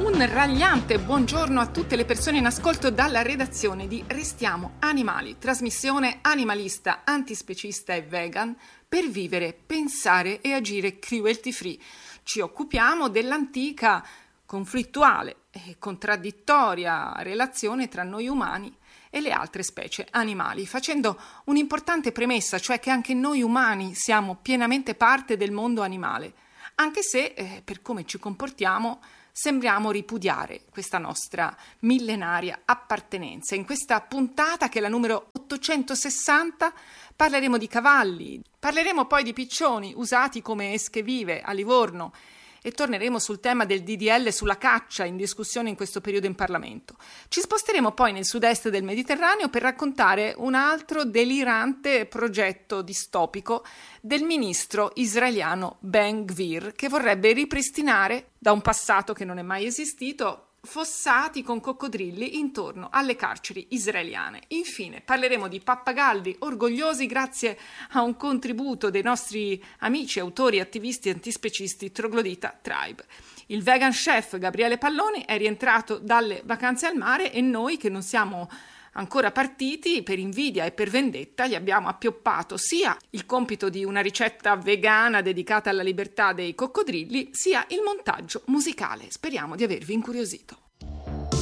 Un ragliante buongiorno a tutte le persone in ascolto dalla redazione di Restiamo Animali, trasmissione animalista, antispecista e vegan per vivere, pensare e agire cruelty free. Ci occupiamo dell'antica, conflittuale e contraddittoria relazione tra noi umani e le altre specie animali, facendo un'importante premessa, cioè che anche noi umani siamo pienamente parte del mondo animale, anche se, per come ci comportiamo, sembriamo ripudiare questa nostra millenaria appartenenza. In questa puntata, che è la numero 860, parleremo di cavalli, parleremo poi di piccioni usati come esche vive a Livorno e torneremo sul tema del DDL sulla caccia in discussione in questo periodo in Parlamento. Ci sposteremo poi nel sud-est del Mediterraneo per raccontare un altro delirante progetto distopico del ministro israeliano Ben Gvir, che vorrebbe ripristinare, da un passato che non è mai esistito, fossati con coccodrilli intorno alle carceri israeliane. Infine parleremo di pappagalli orgogliosi grazie a un contributo dei nostri amici, autori, attivisti antispecisti Troglodita Tribe. Il vegan chef Gabriele Palloni è rientrato dalle vacanze al mare e noi, che non siamo ancora partiti, per invidia e per vendetta gli abbiamo appioppato sia il compito di una ricetta vegana dedicata alla libertà dei coccodrilli, sia il montaggio musicale. Speriamo di avervi incuriosito.